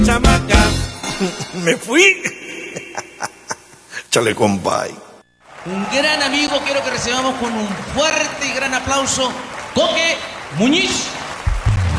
chamaca. Me fui. Chale, compay. Un gran amigo, quiero que recibamos con un fuerte y gran aplauso, Coque Muñiz.